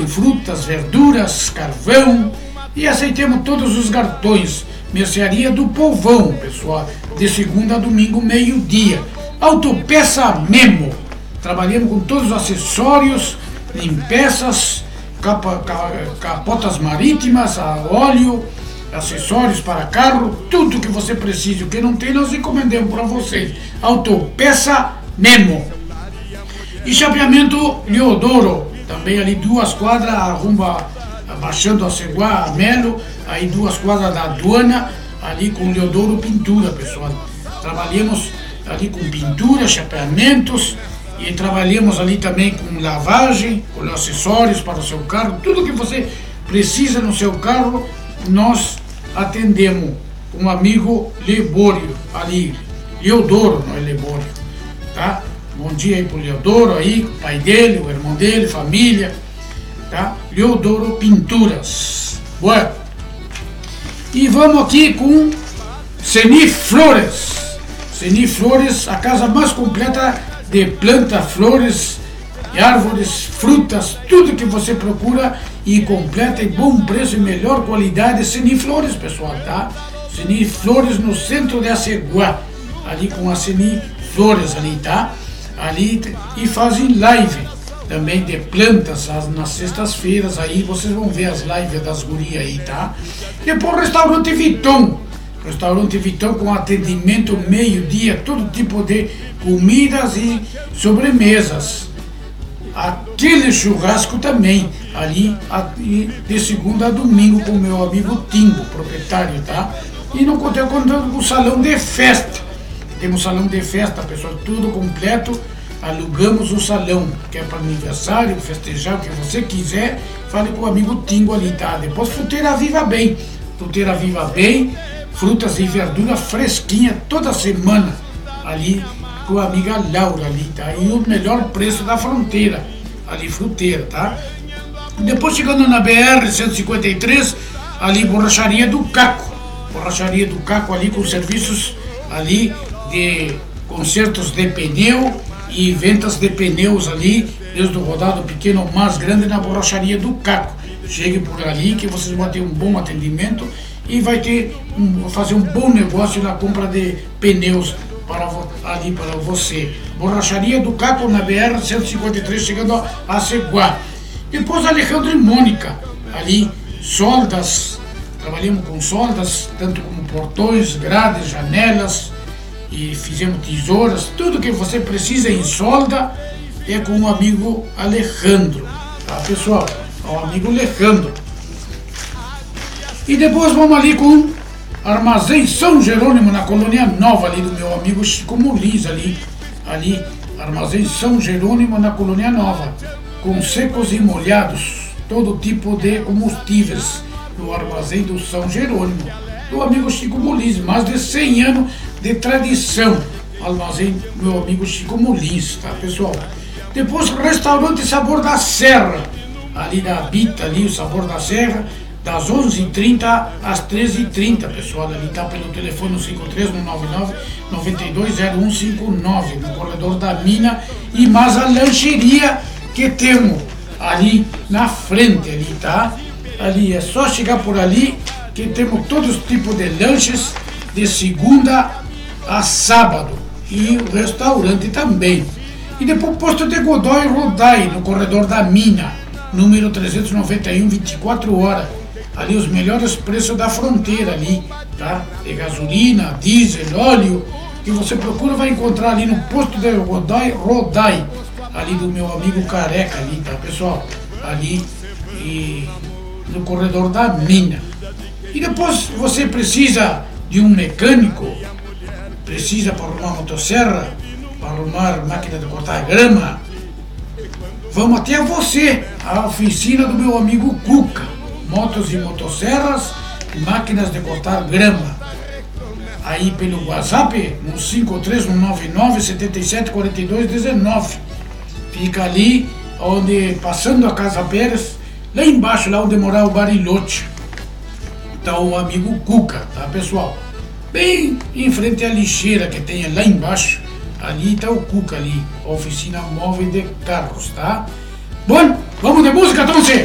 tem frutas, verduras, carvão e aceitamos todos os cartões. Mercearia do Povão, pessoal, de segunda a domingo, meio-dia. Autopeça Memo. Trabalhamos com todos os acessórios, limpeças, capotas marítimas, a óleo, acessórios para carro, tudo que você precisa. O que não tem, nós encomendamos para vocês. Autopeça Memo. E chapeamento Leodoro, também ali 2 quadras, arrumba, baixando a Ceguá, a Melo, aí 2 quadras da aduana, ali com Leodoro Pintura, pessoal. Trabalhamos ali com pintura, chapeamentos, e trabalhamos ali também com lavagem, com acessórios para o seu carro, tudo que você precisa no seu carro, nós atendemos com um amigo Lebório, ali, Leodoro, não é Lebório, tá? Bom dia aí pro Leodoro aí, pai dele, o irmão dele, família, tá? Leodoro Pinturas. Bueno. E vamos aqui com Seni Flores. Seni Flores, a casa mais completa de planta, flores, árvores, frutas, tudo que você procura e completa em bom preço e melhor qualidade. Seni Flores, pessoal, tá? Seni Flores no centro de Aceguá, ali com a Seni Flores ali, tá? Ali, e fazem live também de plantas nas sextas-feiras, aí vocês vão ver as lives das gurias aí, tá? Depois Restaurante Viton, com atendimento meio-dia, todo tipo de comidas e sobremesas. Aquele churrasco também, ali de segunda a domingo com o meu amigo Tingo, proprietário, tá? E não contei com o salão de festa. Temos salão de festa, pessoal, tudo completo. Alugamos o salão, que é para aniversário, festejar, o que você quiser. Fale com o amigo Tingo ali, tá? Depois Fruteira Viva Bem. Fruteira Viva Bem, frutas e verdura fresquinha toda semana. Ali com a amiga Laura ali, tá? E o melhor preço da fronteira, ali Fruteira, tá? Depois chegando na BR-153, ali Borracharia do Caco. Borracharia do Caco ali com serviços ali de consertos de pneu e ventas de pneus ali, desde o rodado pequeno ao mais grande na Borracharia do Caco. Chegue por ali que vocês vão ter um bom atendimento e vai ter fazer um bom negócio na compra de pneus ali para você. Borracharia do Caco na BR-153, chegando a Ceguá. Depois Alejandro e Mônica, ali soldas, trabalhamos com soldas, tanto como portões, grades, janelas, e fizemos tesouras, tudo que você precisa em solda é com o amigo Alejandro, tá, pessoal? O amigo Alejandro. E depois vamos ali com Armazém São Jerônimo, na Colônia Nova, ali do meu amigo Chico Molins, ali Armazém São Jerônimo, na Colônia Nova, com secos e molhados, todo tipo de combustíveis, no Armazém do São Jerônimo, do amigo Chico Molins, mais de 100 anos de tradição, Armazém do meu amigo Chico Molins, tá, pessoal? Depois Restaurante Sabor da Serra, ali da Bita, ali o Sabor da Serra, das 11h30 às 13h30, pessoal, ali tá pelo telefone 53-999-920159, no corredor da Mina, e mais a lancheria que temos ali na frente, ali, tá? Ali é só chegar por ali que temos todos os tipos de lanches de segunda a sábado, e o restaurante também. E depois Posto de Godoy Rodai, no corredor da Mina, número 391, 24 horas. Ali os melhores preços da fronteira ali, tá? De gasolina, diesel, óleo, que você procura vai encontrar ali no Posto de Godoy Rodai, ali do meu amigo Careca ali, tá, pessoal? Ali e no corredor da Mina. E depois você precisa de um mecânico, precisa para arrumar motosserra, para arrumar máquina de cortar grama, vamos até você, a oficina do meu amigo Cuca, motos e motosserras, máquinas de cortar grama. Aí pelo WhatsApp, no 53199-774219. Fica ali, onde, passando a Casa Pérez, lá embaixo, lá onde mora o Bariloche. Tá o amigo Cuca, tá, pessoal? Bem em frente à lixeira que tem lá embaixo, ali está o Cuca ali, a oficina móvel de carros, tá? Bom, vamos de música, então,